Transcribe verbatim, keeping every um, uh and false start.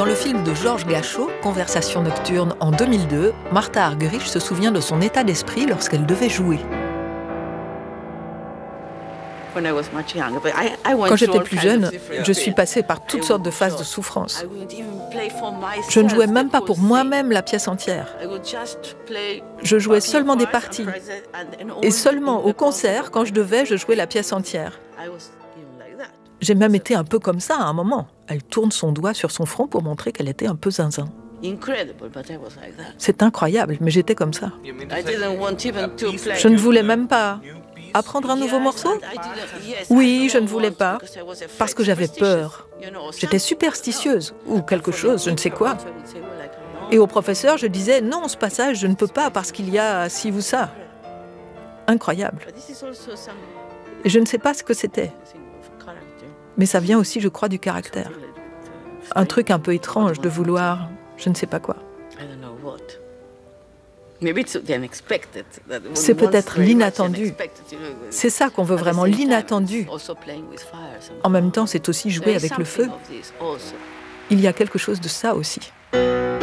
Dans le film de Georges Gachot, Conversation nocturne, en deux mille deux, Martha Argerich se souvient de son état d'esprit lorsqu'elle devait jouer. Quand j'étais plus jeune, je suis passée par toutes sortes de phases de souffrance. Je ne jouais même pas pour moi-même la pièce entière. Je jouais seulement des parties. Et seulement au concert, quand je devais, je jouais la pièce entière. J'ai même été un peu comme ça à un moment. Elle tourne son doigt sur son front pour montrer qu'elle était un peu zinzin. C'est incroyable, mais j'étais comme ça. Je ne voulais même pas apprendre un nouveau morceau ? Oui, je ne voulais pas, parce que j'avais peur. J'étais superstitieuse, ou quelque chose, je ne sais quoi. Et au professeur, je disais, non, ce passage, je ne peux pas, parce qu'il y a ci ou ça. Incroyable. Et je ne sais pas ce que c'était. Mais ça vient aussi, je crois, du caractère. Un truc un peu étrange de vouloir, je ne sais pas quoi. C'est peut-être l'inattendu. C'est ça qu'on veut vraiment, l'inattendu. En même temps, c'est aussi jouer avec le feu. Il y a quelque chose de ça aussi.